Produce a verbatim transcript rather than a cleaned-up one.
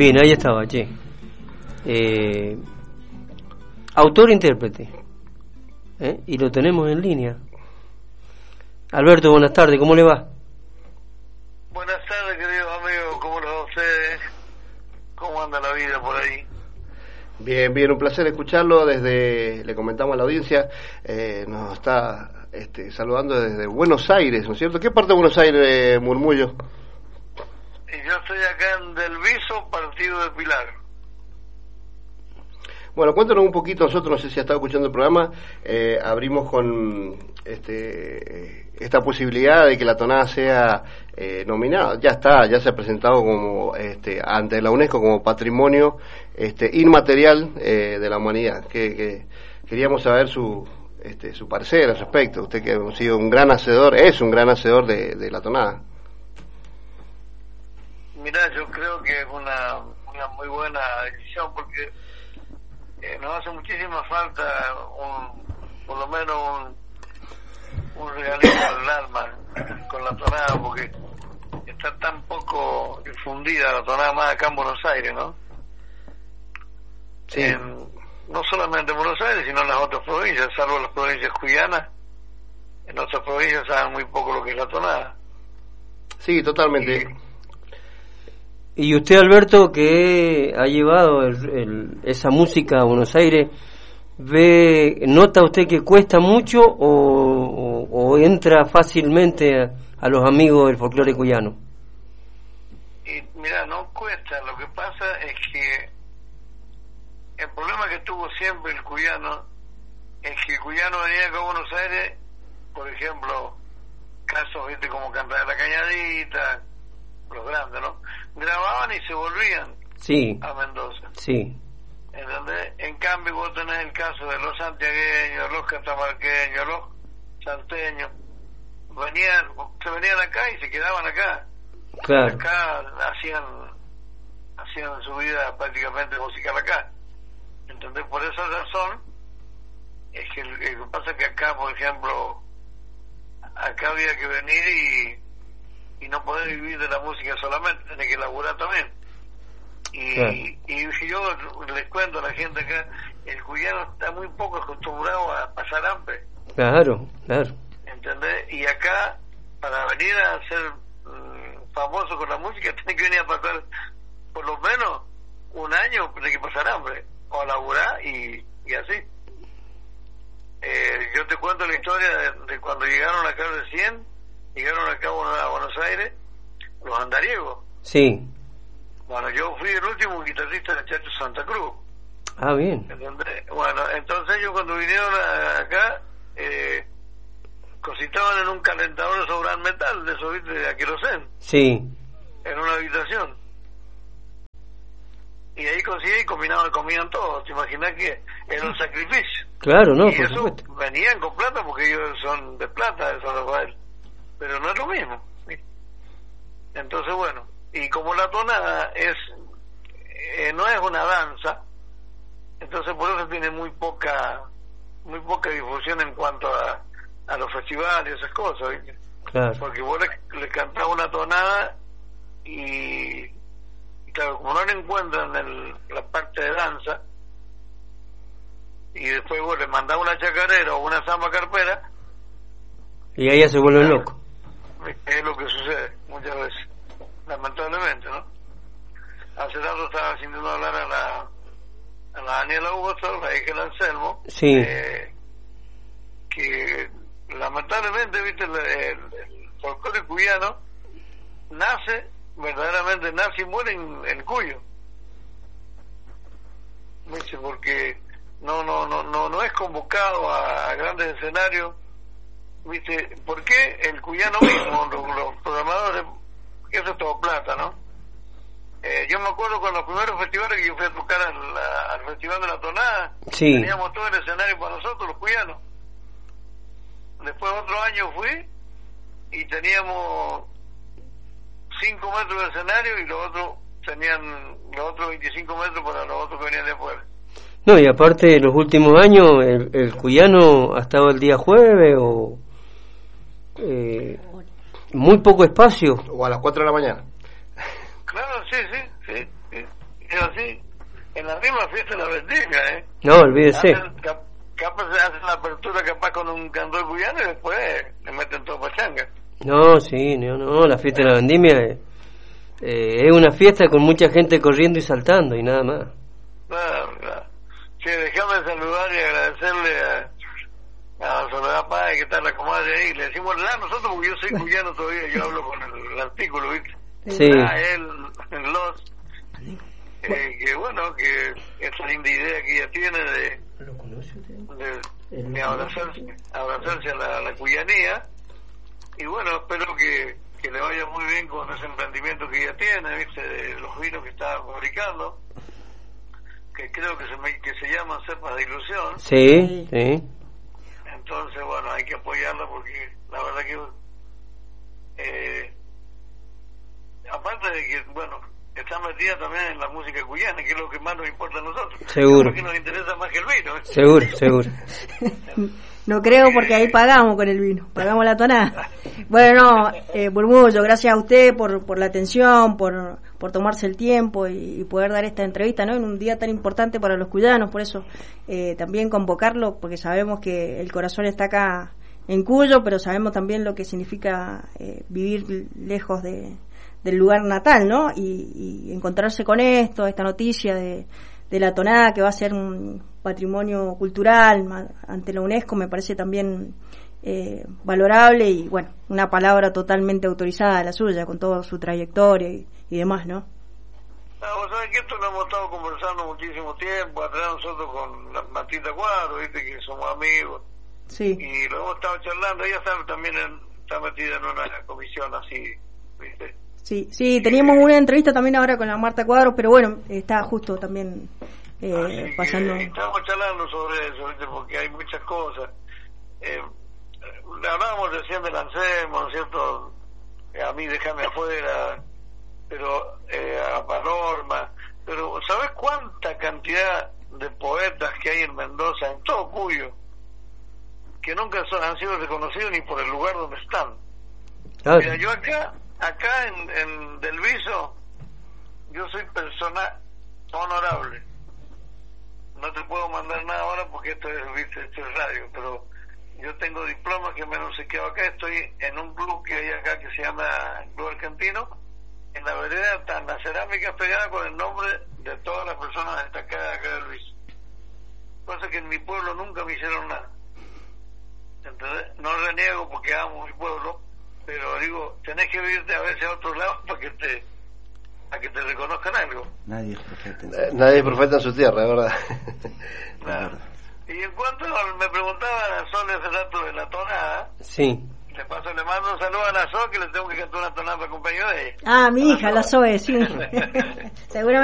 Bien, ahí estaba, che. Eh, autor-intérprete. ¿Eh? Y lo tenemos en línea. Alberto, buenas tardes, ¿cómo le va? Buenas tardes, queridos amigos, ¿cómo les va a ustedes? ¿Cómo anda la vida por ahí? Bien, bien, un placer escucharlo. Desde, le comentamos a la audiencia, eh, nos está este, saludando desde Buenos Aires, ¿no es cierto? ¿Qué parte de Buenos Aires, Murmullo? Y yo estoy acá en Del Viso, partido de Pilar. Bueno, cuéntanos un poquito, nosotros no sé si ha estado escuchando el programa, eh, abrimos con este esta posibilidad de que la tonada sea eh, nominada, ya está, ya se ha presentado como este ante la UNESCO como patrimonio este inmaterial eh, de la humanidad, que, que queríamos saber su este su parecer al respecto, usted que ha sido un gran hacedor, es un gran hacedor de, de la tonada. Mirá, yo creo que es una, una muy buena decisión porque Eh, nos hace muchísima falta un, por lo menos un, un regalito al alma con la tonada, porque está tan poco difundida la tonada más acá en Buenos Aires, ¿no? Sí. En, no solamente en Buenos Aires, sino en las otras provincias, salvo las provincias cuyanas, en otras provincias saben muy poco lo que es la tonada. Sí, totalmente. Y, Y usted, Alberto, que ha llevado el, el, esa música a Buenos Aires, ve, ¿nota usted que cuesta mucho o, o, o entra fácilmente a, a los amigos del folclore cuyano? y mira, no cuesta, lo que pasa es que el problema que tuvo siempre el cuyano es que el cuyano venía acá a Buenos Aires, por ejemplo, casos, viste, como Cantar de la Cañadita, los grandes, ¿no? Grababan y se volvían Sí. a Mendoza. Sí. ¿Entendés? En cambio vos tenés el caso de los santiagueños, los catamarqueños, los salteños, venían, se venían acá y se quedaban acá. Claro. Acá hacían hacían su vida prácticamente musical acá. ¿Entendés? Por esa razón es que lo que pasa es que acá, por ejemplo, acá había que venir y y no poder vivir de la música solamente, tenés que laburar también. Y, claro. y yo les cuento a la gente acá, el cuyano está muy poco acostumbrado a pasar hambre. Claro, claro. ¿Entendés? Y acá, para venir a ser mmm, famoso con la música, tenés que venir a pasar por lo menos un año, tenés que pasar hambre, o a laburar y, y así. Eh, yo te cuento la historia de, de cuando llegaron acá recién, llegaron acá a Buenos Aires los andariegos. Sí. Bueno, yo fui el último guitarrista de Chacho Santa Cruz. Ah, bien. ¿Entendés? Bueno, entonces ellos cuando vinieron a, acá eh, cositaban en un calentador de sobran metal, de esos, viste, de aquerosén. Sí. En una habitación. Y ahí conseguían y combinaban, comían todo. ¿Te imaginas que era un sacrificio? Claro, no, y por eso supuesto. venían con plata porque ellos son de plata, de San Rafael. Pero no es lo mismo. ¿Sí? Entonces, bueno, y como la tonada es eh, no es una danza, entonces por eso tiene muy poca muy poca difusión en cuanto a, a los festivales y esas cosas, ¿viste? Claro. Porque vos le, le cantás una tonada y, y claro, como no le encuentran el, la parte de danza, y después vos le mandás una chacarera o una samba carpera, y ahí ya se vuelven claro, locos. Es lo que sucede muchas veces, lamentablemente, ¿no? Hace rato estaba sintiendo hablar a la a la Daniela Hugo, la hija de Anselmo, sí. eh, que lamentablemente, viste, el, el, el folclore cuyano nace, verdaderamente nace y muere en, en Cuyo, ¿viste? Porque no no no no no es convocado a, a grandes escenarios, ¿viste? ¿Por qué? El cuyano mismo, los, los programadores, eso es todo plata, ¿no? Eh, yo me acuerdo con los primeros festivales que yo fui a tocar al, al Festival de la Tonada, sí. Teníamos todo el escenario para nosotros, los cuyanos. Después otro año fui y teníamos cinco metros de escenario y los otros tenían los otros veinticinco metros para los otros que venían de afuera. No, y aparte, los últimos años, el, el cuyano ha estado el día jueves o eh, muy poco espacio. O a las cuatro de la mañana. Claro, sí, sí, sí, sí. así, en la misma fiesta de la vendimia, ¿eh? No, olvídese. Hacen, cap, capaz se hacen la apertura capaz con un cantor cuyano y después le meten todo pachanga. No, sí, no, no, la fiesta de la vendimia es, eh, es una fiesta con mucha gente corriendo y saltando y nada más. Claro, claro. Sí, déjame saludar y agradecerle a, a Soledad Páez, que está la comadre ahí. Le decimos la nosotros porque yo soy cuyano todavía, yo hablo con el, el artículo, ¿viste? Sí. Ah, él, los, eh, que bueno, que esa linda idea que ella tiene de, de, de abrazarse, abrazarse a la, a la cuyanía. Y bueno, espero que, que le vaya muy bien con ese emprendimiento que ella tiene, ¿viste? De los vinos que está fabricando, que creo que se, me, que se llaman cepas de ilusión. Sí, sí. Entonces, bueno, hay que apoyarla porque la verdad que eh, aparte de que, bueno, está metida también en la música cuyana, que es lo que más nos importa a nosotros. Seguro. Porque nos interesa más que el vino, ¿eh? Seguro, seguro. No creo, porque ahí pagamos con el vino, pagamos la tonada. Bueno, no, eh, Murmullo, gracias a usted por por la atención, por por tomarse el tiempo y, y poder dar esta entrevista, ¿no? En un día tan importante para los cuyanos, por eso eh, también convocarlo, porque sabemos que el corazón está acá en Cuyo, pero sabemos también lo que significa eh, vivir lejos de del lugar natal, ¿no? Y, y encontrarse con esto, esta noticia de de la tonada, que va a ser un patrimonio cultural ante la UNESCO, me parece también eh, valorable y, bueno, una palabra totalmente autorizada, la suya, con toda su trayectoria y, y demás, ¿no? Ah, vos sabés que esto lo hemos estado conversando muchísimo tiempo, atrás nosotros con la Martita Cuadro, viste, que somos amigos, sí. Y lo hemos estado charlando, ella está también en, está metida en una comisión así, viste. Sí, sí, teníamos una entrevista también ahora con la Marta Cuadros, pero bueno, está justo también eh, pasando. Estamos charlando sobre eso, ¿viste? Porque hay muchas cosas. Eh, hablábamos recién del Ansemo, ¿no es cierto? A mí déjame afuera, pero eh, a Panorma. Pero ¿sabés cuánta cantidad de poetas que hay en Mendoza, en todo Cuyo, que nunca son, han sido reconocidos ni por el lugar donde están? Ah. Mira, yo acá acá en, en Del Viso yo soy persona honorable, no te puedo mandar nada ahora porque esto es, viste, esto es radio, pero yo tengo diplomas que me han obsequiado acá. Estoy en un club que hay acá que se llama Club Argentino, en la vereda está la cerámica pegada con el nombre de todas las personas destacadas acá del Viso, cosa que en mi pueblo nunca me hicieron nada. Entonces no reniego porque amo mi pueblo, pero digo, tenés que irte a veces a otro lado para que te a que te reconozcan algo. Nadie es profeta en su eh, nadie es profeta en su tierra, ¿verdad? Claro. Y en cuanto a, me preguntaba a Sol hace rato de la tonada, sí. De paso le mando un saludo a la Sol, que le tengo que cantar una tonada para acompañar de ella. Ah, mi hija, la Zoe, sí. Seguramente.